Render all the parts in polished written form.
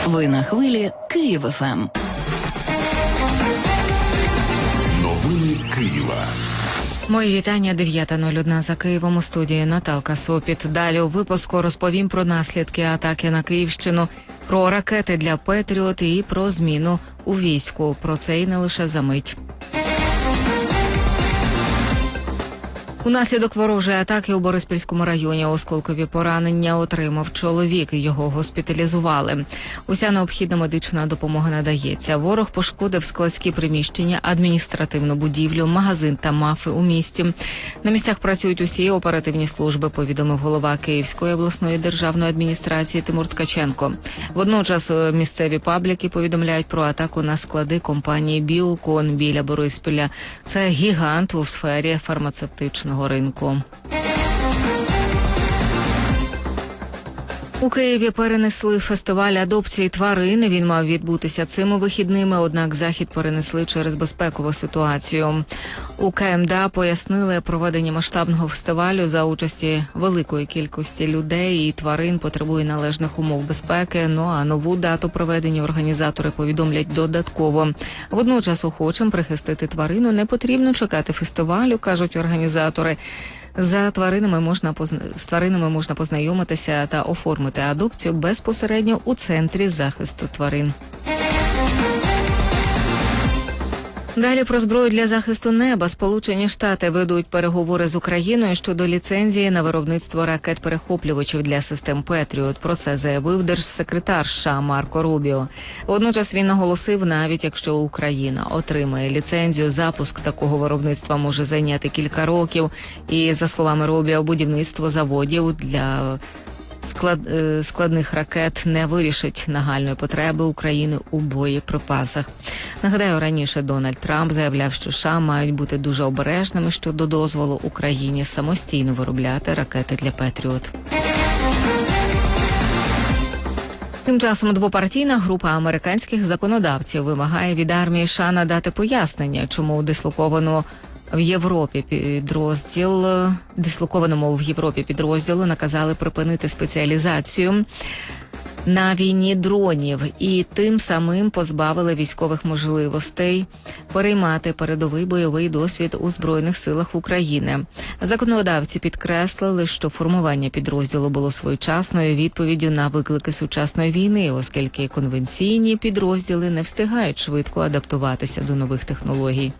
Ви на хвилі Київ ФМ. Новини Києва. Мої вітання, 9:01 за Києвом, у студії Наталка Сопіт. Далі у випуску розповім про наслідки атаки на Київщину, про ракети для Петріот і про зміну у війську. Про це і не лише за мить. Унаслідок ворожої атаки у Бориспільському районі осколкові поранення отримав чоловік. Його госпіталізували. Уся необхідна медична допомога надається. Ворог пошкодив складські приміщення, адміністративну будівлю, магазин та мафи у місті. На місцях працюють усі оперативні служби, повідомив голова Київської обласної державної адміністрації Тимур Ткаченко. Водночас місцеві пабліки повідомляють про атаку на склади компанії «Біокон» біля Бориспіля. Це гігант у сфері фармацевтичного ринку. У Києві перенесли фестиваль адопції тварин. Він мав відбутися цими вихідними, однак захід перенесли через безпекову ситуацію. У КМДА пояснили, проведення масштабного фестивалю за участі великої кількості людей і тварин потребує належних умов безпеки, а нову дату проведення організатори повідомлять додатково. Водночас охочим прихистити тварину не потрібно чекати фестивалю, кажуть організатори. З тваринами можна познайомитися та оформити адопцію безпосередньо у Центрі захисту тварин. Далі про зброю для захисту неба. Сполучені Штати ведуть переговори з Україною щодо ліцензії на виробництво ракет-перехоплювачів для систем «Петріот». Про це заявив держсекретар США Марко Рубіо. Водночас він наголосив, навіть якщо Україна отримає ліцензію, запуск такого виробництва може зайняти кілька років. І, за словами Рубіо, будівництво заводів для складних ракет не вирішить нагальної потреби України у боєприпасах. Нагадаю, раніше Дональд Трамп заявляв, що США мають бути дуже обережними щодо дозволу Україні самостійно виробляти ракети для «Петріот». Тим часом двопартійна група американських законодавців вимагає від армії США надати пояснення, чому дислокованому в Європі підрозділу наказали припинити спеціалізацію на війні дронів і тим самим позбавили військових можливостей переймати передовий бойовий досвід у Збройних силах України. Законодавці підкреслили, що формування підрозділу було своєчасною відповіддю на виклики сучасної війни, оскільки конвенційні підрозділи не встигають швидко адаптуватися до нових технологій.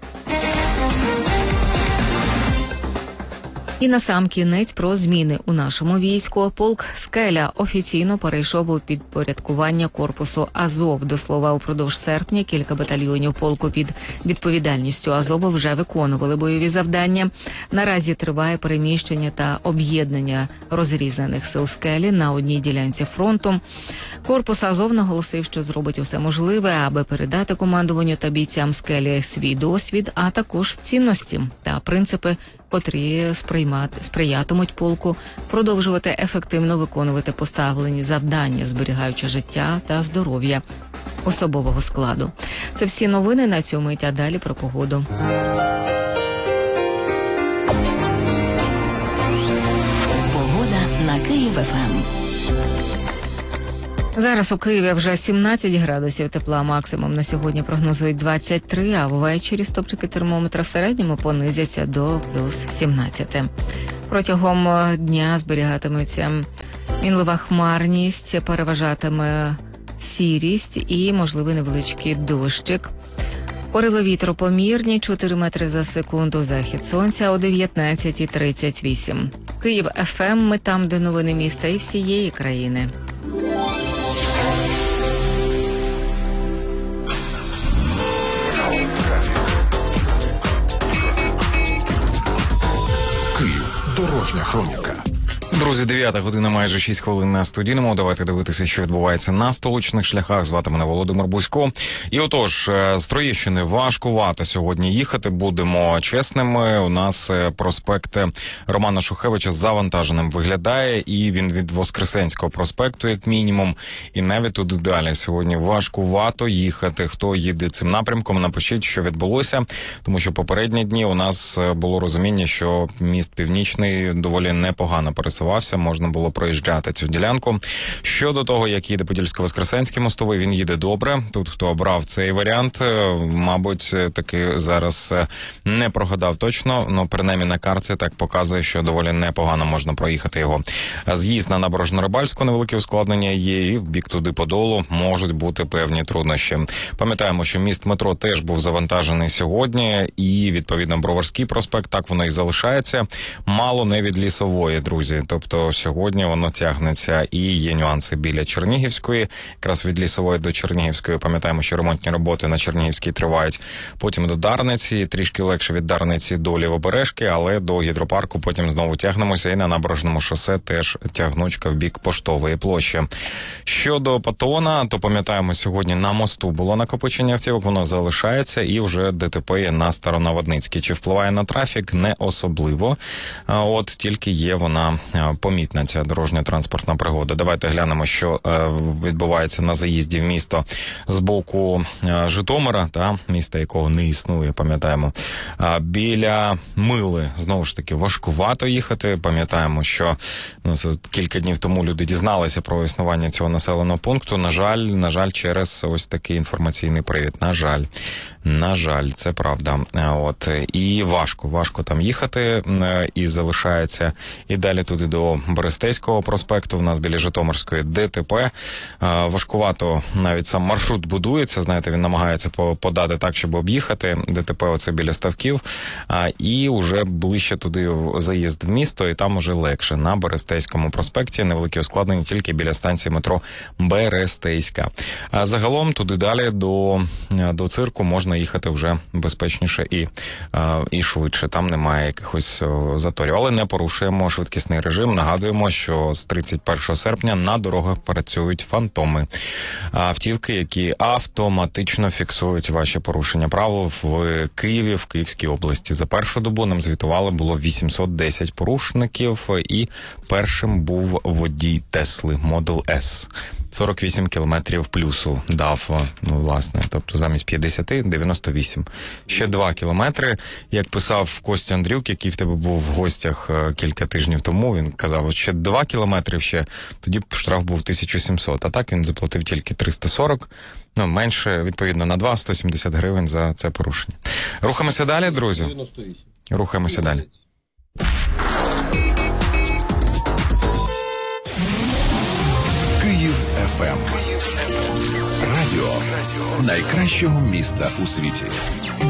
І насамкінець про зміни у нашому війську. Полк «Скеля» офіційно перейшов у підпорядкування корпусу «Азов». До слова, упродовж серпня кілька батальйонів полку під відповідальністю «Азову» вже виконували бойові завдання. Наразі триває переміщення та об'єднання розрізаних сил «Скелі» на одній ділянці фронту. Корпус «Азов» наголосив, що зробить усе можливе, аби передати командуванню та бійцям «Скелі» свій досвід, а також цінності та принципи, котрі сприятимуть полку продовжувати ефективно виконувати поставлені завдання, зберігаючи життя та здоров'я особового складу. Це всі новини на цю мить, а далі про погоду. Погода на Київ ФМ. Зараз у Києві вже 17 градусів тепла, максимум на сьогодні прогнозують 23, а ввечері стопчики термометра в середньому понизяться до плюс 17. Протягом дня зберігатиметься мінлива хмарність, переважатиме сірість і можливий невеличкий дощик. Пориви вітру помірні, 4 метри за секунду, захід сонця о 19:38. Київ ФМ, ми там, де новини міста і всієї країни. Дорожня хроніка. Друзі, 9 година, майже 6 хвилин на студійному. Давайте дивитися, що відбувається на столичних шляхах. Звати мене Володимир Бузько. І отож, з Троєщини важкувато сьогодні їхати. Будемо чесними. У нас проспект Романа Шухевича завантаженим виглядає. І він від Воскресенського проспекту, як мінімум. І навіть туди далі. Сьогодні важкувато їхати. Хто їде цим напрямком, напишіть, що відбулося. Тому що попередні дні у нас було розуміння, що міст Північний доволі непогано пересуває фіксувався, можна було проїжджати цю ділянку. Щодо того, як їде Подільсько-Воскресенський мостовий, він їде добре. Тут, хто обрав цей варіант, мабуть, таки зараз не прогадав точно, але принаймні на карті так показує, що доволі непогано можна проїхати його. З'їзд на Набережно-Рибальську, невеликі ускладнення є, і в бік туди Подолу можуть бути певні труднощі. Пам'ятаємо, що міст метро теж був завантажений сьогодні, і, відповідно, Броварський проспект, так воно і залишається. Мало не від Лісової, друзі. Тобто сьогодні воно тягнеться, і є нюанси біля Чернігівської. Якраз від Лісової до Чернігівської, пам'ятаємо, що ремонтні роботи на Чернігівській тривають. Потім до Дарниці, трішки легше від Дарниці до Лівобережки, але до гідропарку потім знову тягнемося, і на Набережному шосе теж тягнучка в бік Поштової площі. Щодо Патона, то пам'ятаємо, сьогодні на мосту було накопичення автівок, воно залишається, і вже ДТП є на Старонаводницькій. Чи впливає на трафік? Не особливо. От тільки є вона помітна, ця дорожньо-транспортна пригода. Давайте глянемо, що відбувається на заїзді в місто з боку Житомира, міста, якого не існує, пам'ятаємо. Біля Мили, знову ж таки, важкувато їхати. Пам'ятаємо, що кілька днів тому люди дізналися про існування цього населеного пункту. На жаль, через ось такий інформаційний привід. На жаль, це правда. От. І важко там їхати, і залишається і далі туди до Берестейського проспекту, в нас біля Житомирської ДТП. Важкувато навіть сам маршрут будується, знаєте, він намагається подати так, щоб об'їхати. ДТП оце біля Ставків, і уже ближче туди заїзд в місто, і там уже легше. На Берестейському проспекті невеликі ускладнення тільки біля станції метро Берестейська. А загалом туди далі до цирку можна їхати вже безпечніше і швидше. Там немає якихось заторів. Але не порушуємо швидкісний режим. Нагадуємо, що з 31 серпня на дорогах працюють фантоми. Автівки, які автоматично фіксують ваші порушення правил в Києві, в Київській області. За першу добу нам звітували, було 810 порушників, і першим був водій Тесли Model S. 48 кілометрів плюсу дав, власне, тобто замість 50 – 98. Ще 2 кілометри. Як писав Костя Андрюк, який в тебе був в гостях кілька тижнів тому, він казав, от ще 2 кілометри тоді б штраф був 1700, а так він заплатив тільки 340, менше, відповідно, на 2 – 170 гривень за це порушення. Рухаємося далі, друзі? 98. Рухаємося далі. Київ ФМ. Радіо найкращого міста у світі.